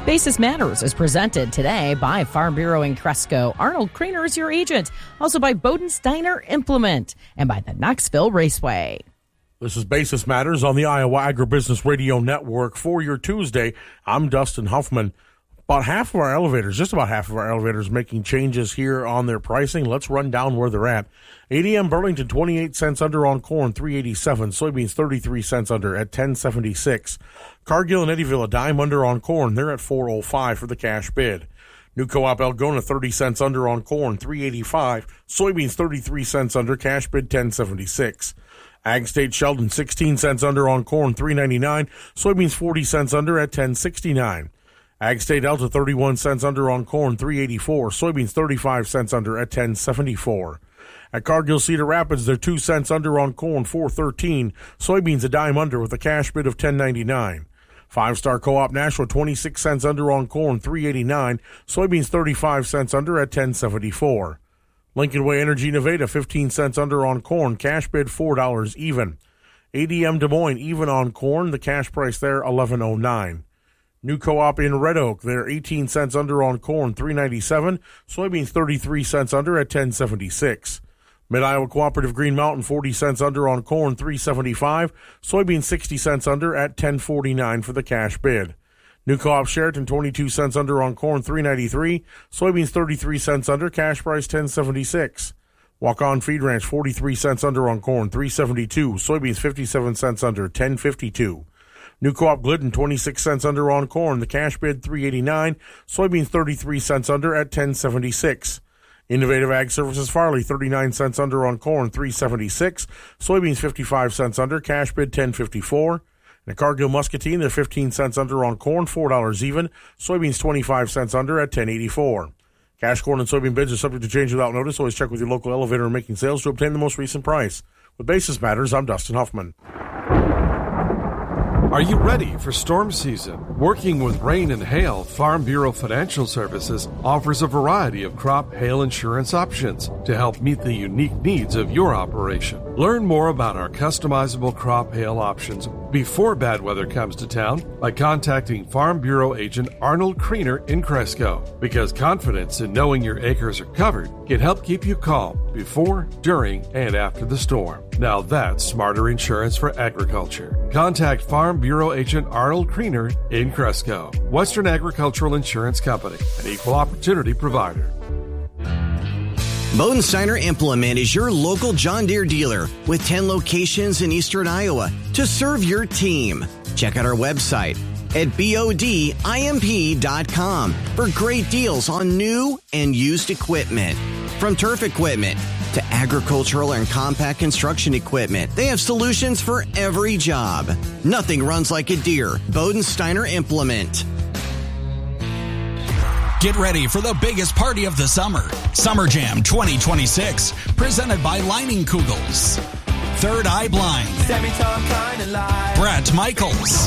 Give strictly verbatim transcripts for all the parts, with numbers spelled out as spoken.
Basis Matters is presented today by Farm Bureau in Cresco. Arnold Kriener is your agent. Also by Bodensteiner Implement and by the Knoxville Raceway. This is Basis Matters on the Iowa Agribusiness Radio Network for your Tuesday. I'm Dustin Huffman. About half of our elevators, just about half of our elevators, making changes here on their pricing. Let's run down where they're at. A D M Burlington, twenty-eight cents under on corn, three eighty-seven. Soybeans, thirty-three cents under at ten seventy-six. Cargill and Eddyville, a dime under on corn. They're at four oh five for the cash bid. New Co-op Algona, thirty cents under on corn, three eighty-five. Soybeans, thirty-three cents under, cash bid ten seventy-six. Ag State Sheldon, sixteen cents under on corn, three ninety-nine. Soybeans, forty cents under at ten sixty-nine. Ag State Delta, thirty-one cents under on corn, three eighty-four. Soybeans, thirty-five cents under at ten seventy-four. At Cargill Cedar Rapids, they're two cents under on corn, four thirteen. Soybeans, a dime under with a cash bid of ten ninety-nine. Five Star Co-op Nashua, twenty-six cents under on corn, three eighty-nine. Soybeans, thirty-five cents under at ten seventy-four. Lincoln Way Energy Nevada, fifteen cents under on corn, cash bid four dollars even. A D M Des Moines, even on corn, the cash price there, eleven oh nine. New Co-op in Red Oak, they're eighteen cents under on corn, three ninety-seven. Soybeans, thirty-three cents under at ten seventy-six. Mid-Iowa Cooperative Green Mountain, forty cents under on corn, three seventy-five. Soybeans, sixty cents under at ten forty-nine for the cash bid. New Co-op Sheraton, twenty-two cents under on corn, three ninety-three. Soybeans, thirty-three cents under, cash price ten seventy-six. Walk-On Feed Ranch, forty-three cents under on corn, three seventy-two. Soybeans, fifty-seven cents under, ten fifty-two. New Co-op Glidden, twenty-six cents under on corn, the cash bid three eighty-nine. Soybeans, thirty-three cents under at ten seventy-six. Innovative Ag Services Farley, thirty-nine cents under on corn, three seventy-six. Soybeans, fifty-five cents under, cash bid ten fifty-four. And at Cargill Muscatine, they're fifteen cents under on corn, four dollars even. Soybeans, twenty-five cents under at ten eighty-four. Cash corn and soybean bids are subject to change without notice. Always check with your local elevator and making sales to obtain the most recent price. With Basis Matters, I'm Dustin Huffman. Are you ready for storm season? Working with rain and hail, Farm Bureau Financial Services offers a variety of crop hail insurance options to help meet the unique needs of your operation. Learn more about our customizable crop hail options before bad weather comes to town by contacting Farm Bureau agent Arnold Kriener in Cresco, because confidence in knowing your acres are covered can help keep you calm before, during, and after the storm. Now that's smarter insurance for agriculture. Contact Farm Bureau agent Arnold Kriener in Cresco. Western Agricultural Insurance Company, an equal opportunity provider. Bodensteiner Implement is your local John Deere dealer with ten locations in eastern Iowa to serve your team. Check out our website at B O D I M P dot com for great deals on new and used equipment. From turf equipment to agricultural and compact construction equipment, they have solutions for every job. Nothing runs like a Deere. Bodensteiner Implement. Get ready for the biggest party of the summer. Summer Jam twenty twenty-six, presented by Lining Kugels. Third Eye Blind. Brett Michaels.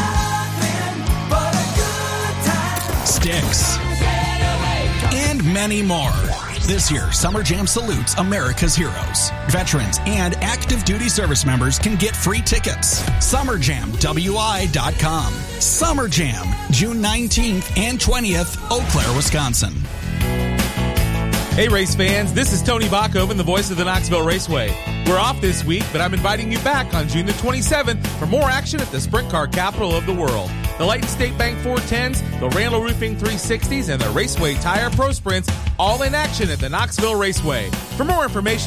Styx. And many more. This year, Summer Jam salutes America's heroes. Veterans and active duty service members can get free tickets. Summer Jam W I dot com. Summer Jam, June nineteenth and twentieth, Eau Claire, Wisconsin. Hey, race fans, this is Tony Bachhoven, the voice of the Knoxville Raceway. We're off this week, but I'm inviting you back on June the twenty-seventh for more action at the sprint car capital of the world. The Leighton State Bank four tens, the Randall Roofing three sixties, and the Raceway Tire Pro Sprints, all in action at the Knoxville Raceway. For more information,